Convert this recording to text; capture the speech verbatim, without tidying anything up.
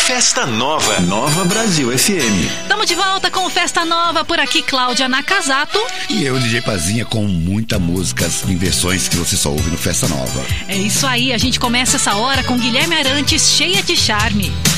Festa Nova. Nova Brasil F M. Estamos de volta com Festa Nova. Por aqui, Cláudia Nakazato. E eu, D J Pazinha, com muitas músicas em versões que você só ouve no Festa Nova. É isso aí, a gente começa essa hora com Guilherme Arantes, Cheia de Charme.